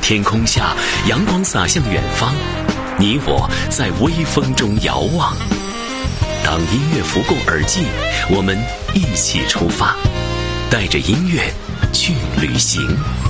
天空下，阳光洒向远方，你我在微风中遥望。当音乐拂过耳际，我们一起出发，带着音乐去旅行。